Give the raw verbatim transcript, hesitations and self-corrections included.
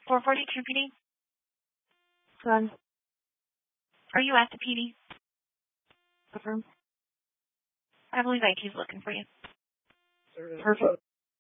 four forty-two P D. Son. Are you at the P D? Confirm. I believe I T's looking for you. Perfect.